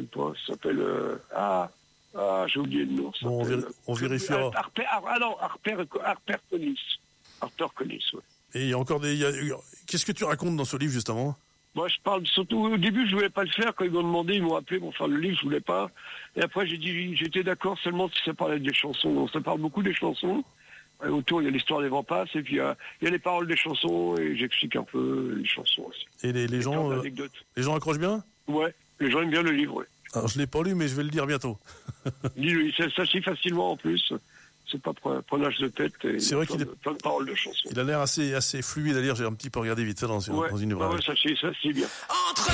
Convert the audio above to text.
pas. Ça s'appelle... j'ai oublié le nom. Bon, on vérifiera. Harper Collins, ouais. Et il y a encore qu'est-ce que tu racontes dans ce livre, justement? Moi, je parle surtout, au début, je voulais pas le faire. Quand ils m'ont demandé, ils m'ont appelé pour faire le livre, je voulais pas. Et après, j'ai dit, j'étais d'accord seulement si ça parlait des chansons. Donc, ça parle beaucoup des chansons. Et autour, il y a l'histoire des vents passes, et puis il y a les paroles des chansons, et j'explique un peu les chansons aussi. Et les gens accrochent bien? Ouais, les gens aiment bien le livre, ouais. Alors, je l'ai pas lu, mais je vais le lire bientôt. Lis-le, ça se lit facilement en plus. C'est pas prenage de tête. C'est vrai qu'il est plein de paroles de chansons. Il a l'air assez fluide à lire. J'ai un petit peu regardé vite fait dans une ouais, ça c'est bien.